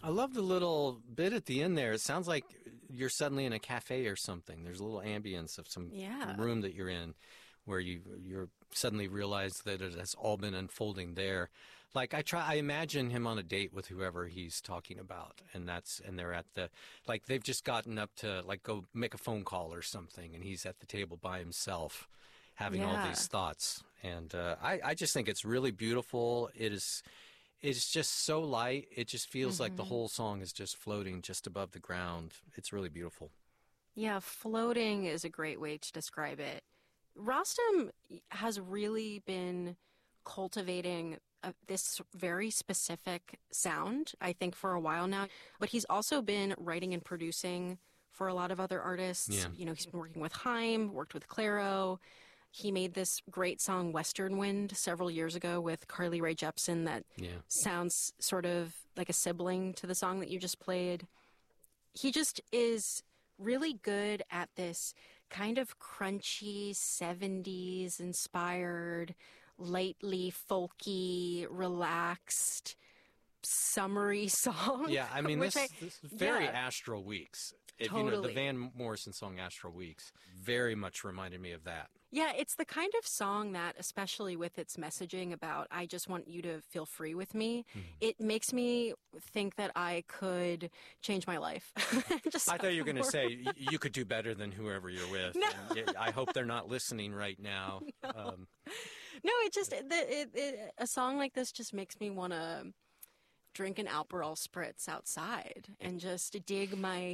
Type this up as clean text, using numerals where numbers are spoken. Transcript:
I love the little bit at the end there. It sounds like you're suddenly in a cafe or something. There's a little ambience of some Yeah. room that you're in where you're suddenly realize that it has all been unfolding there. Like I imagine him on a date with whoever he's talking about, and they're at like they've just gotten up to like go make a phone call or something, and he's at the table by himself having all Yeah. these thoughts. And I just think it's really beautiful. It's just so light. It just feels like the whole song is just floating just above the ground. It's really beautiful. Yeah, floating is a great way to describe it. Rostam has really been cultivating this very specific sound, I think, for a while now. But he's also been writing and producing for a lot of other artists. Yeah. You know, he's been working with Haim, worked with Clairo. He made this great song, Western Wind, several years ago with Carly Rae Jepsen that Yeah. sounds sort of like a sibling to the song that you just played. He just is really good at this kind of crunchy 70s inspired, lightly folky, relaxed, summery song. Yeah, I mean, which this is very yeah. Astral Weeks. If you know, the Totally. Van Morrison song Astral Weeks very much reminded me of that. Yeah, it's the kind of song that, especially with its messaging about, I just want you to feel free with me, it makes me think that I could change my life. Just I thought you were going to say you could do better than whoever you're with. No. And I hope they're not listening right now. No, it just, a song like this just makes me want to drink an Alperol spritz outside and just dig my